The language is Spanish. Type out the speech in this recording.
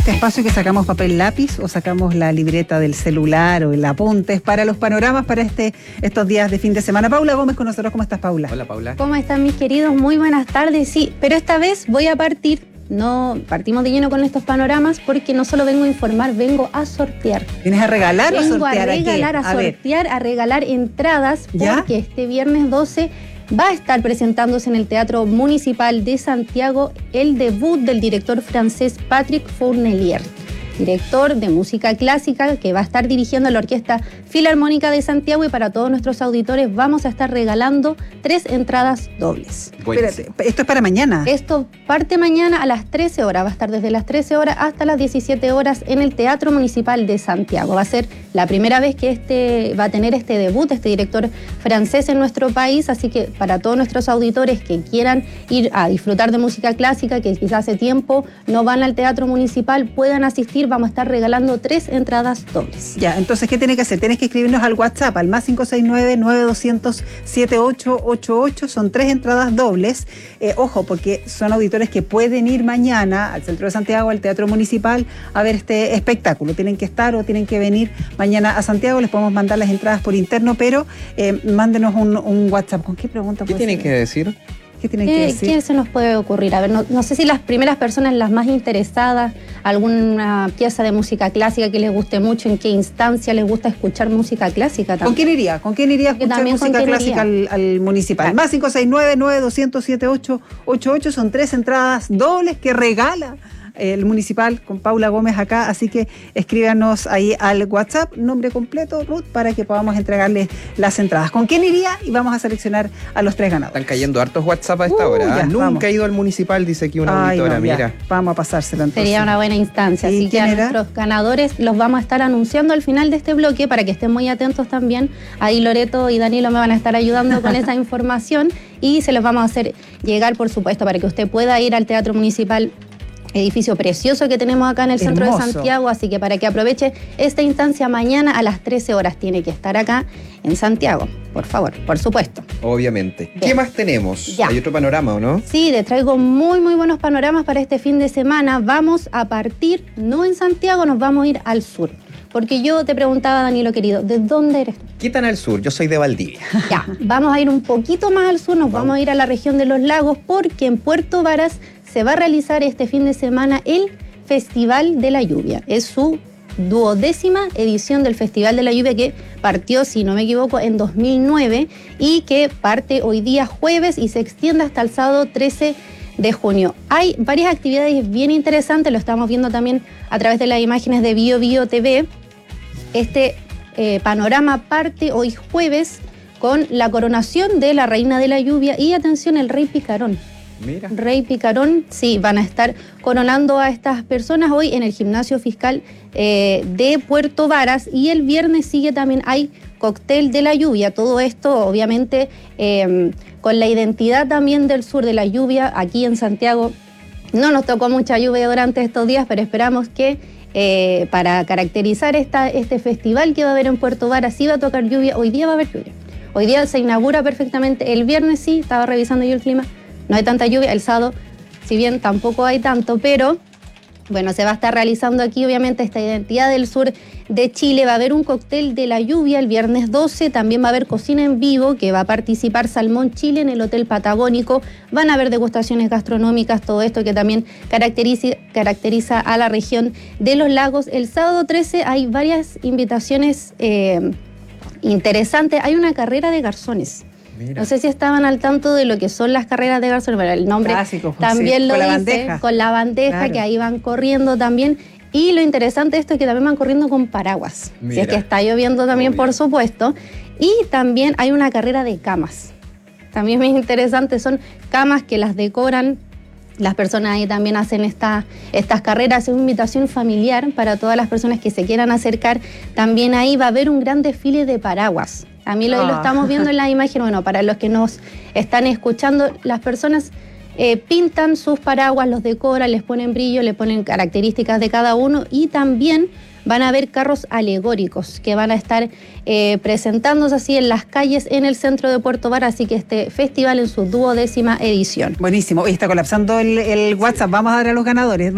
este espacio que sacamos papel lápiz o sacamos la libreta del celular o el apuntes para los panoramas para estos días de fin de semana. Paula Gómez con nosotros. ¿Cómo estás, Paula? Hola, Paula. ¿Cómo están, mis queridos? Muy buenas tardes. Sí, pero esta vez voy a partimos de lleno con estos panoramas porque no solo vengo a informar, vengo a sortear. ¿Vienes a regalar o a sortear? Vengo a regalar, a sortear, a regalar entradas porque este viernes 12 va a estar presentándose en el Teatro Municipal de Santiago el debut del director francés Patrick Fournelier, director de música clásica que va a estar dirigiendo la Orquesta Filarmónica de Santiago, y para todos nuestros auditores vamos a estar regalando 3 entradas dobles. Espérate, ¿esto es para mañana? Esto parte mañana a las 13 horas, va a estar desde las 13 horas hasta las 17 horas en el Teatro Municipal de Santiago. Va a ser la primera vez que va a tener este debut, este director francés en nuestro país, así que para todos nuestros auditores que quieran ir a disfrutar de música clásica, que quizás hace tiempo no van al Teatro Municipal, puedan asistir. Vamos a estar regalando 3 entradas dobles. Ya, entonces, ¿qué tiene que hacer? Tienes que escribirnos al WhatsApp, al más 569-9200-7888. Son 3 entradas dobles. Ojo, porque son auditores que pueden ir mañana al centro de Santiago, al Teatro Municipal, a ver este espectáculo. Tienen que estar o tienen que venir mañana a Santiago. Les podemos mandar las entradas por interno, pero mándenos un WhatsApp. ¿Con qué pregunta? ¿Qué tienen que decir? ¿Qué tienen que decir? ¿Qué se nos puede ocurrir? A ver, no sé si las primeras personas, las más interesadas, alguna pieza de música clásica que les guste mucho, en qué instancia les gusta escuchar música clásica también. ¿Con quién iría? ¿Con quién iría a escuchar música clásica al municipal? Claro. Más 569-9200-7888. Son 3 entradas dobles que regala el municipal con Paula Gómez acá, así que escríbanos ahí al WhatsApp, nombre completo, Ruth, para que podamos entregarles las entradas. ¿Con quién iría? Y vamos a seleccionar a los 3 ganadores. Están cayendo hartos WhatsApp a esta hora. Nunca he ido al municipal, dice aquí una auditora, no, mira. Vamos a pasárselo entonces. Sería una buena instancia, así que a nuestros ganadores los vamos a estar anunciando al final de este bloque para que estén muy atentos también. Ahí Loreto y Danilo me van a estar ayudando con esa información y se los vamos a hacer llegar, por supuesto, para que usted pueda ir al Teatro Municipal, edificio precioso que tenemos acá en el centro de Santiago, así que para que aproveche esta instancia mañana a las 13 horas tiene que estar acá en Santiago, por favor, por supuesto. Obviamente. Bien. ¿Qué más tenemos? Ya. ¿Hay otro panorama o no? Sí, te traigo muy buenos panoramas para este fin de semana. Vamos a partir, no en Santiago, nos vamos a ir al sur. Porque yo te preguntaba, Danilo querido, ¿de dónde eres tú? ¿Qué tan al sur? Yo soy de Valdivia. Ya, vamos a ir un poquito más al sur, vamos a ir a la región de los lagos, porque en Puerto Varas se va a realizar este fin de semana el Festival de la Lluvia. Es su 12ª edición del Festival de la Lluvia, que partió, si no me equivoco, en 2009 y que parte hoy día jueves y se extiende hasta el sábado 13 de junio. Hay varias actividades bien interesantes, lo estamos viendo también a través de las imágenes de Bio TV. Este panorama parte hoy jueves con la coronación de la Reina de la Lluvia y, atención, el Rey Picarón. Mira. Rey Picarón, sí, van a estar coronando a estas personas hoy en el Gimnasio Fiscal de Puerto Varas, y el viernes sigue también, hay cóctel de la lluvia. Todo esto, obviamente, con la identidad también del sur de la lluvia. Aquí en Santiago no nos tocó mucha lluvia durante estos días, pero esperamos que para caracterizar este festival que va a haber en Puerto Varas, sí va a tocar lluvia. Hoy día va a haber lluvia. Hoy día se inaugura perfectamente. El viernes sí, estaba revisando yo el clima, no hay tanta lluvia. El sábado, si bien tampoco hay tanto, pero bueno, se va a estar realizando aquí obviamente esta identidad del sur de Chile. Va a haber un cóctel de la lluvia el viernes 12, también va a haber cocina en vivo, que va a participar Salmón Chile en el Hotel Patagónico. Van a haber degustaciones gastronómicas, todo esto que también caracteriza a la región de los lagos. El sábado 13 hay varias invitaciones interesantes. Hay una carrera de garzones. Mira. No sé si estaban al tanto de lo que son las carreras de garzones, pero el nombre clásico, también sí, lo dice, con la bandeja, claro, que ahí van corriendo también. Y lo interesante de esto es que también van corriendo con paraguas. Mira. Si es que está lloviendo también, obvio, por supuesto. Y también hay una carrera de camas. También muy interesante, son camas que las decoran. Las personas ahí también hacen estas carreras. Es una invitación familiar para todas las personas que se quieran acercar. También ahí va a haber un gran desfile de paraguas. A mí lo estamos viendo en la imagen. Bueno, para los que nos están escuchando, las personas pintan sus paraguas, los decoran, les ponen brillo, le ponen características de cada uno, y también van a haber carros alegóricos que van a estar presentándose así en las calles en el centro de Puerto Varas, así que este festival en su 12ª edición. Buenísimo. Hoy está colapsando el WhatsApp. Vamos a dar a los ganadores.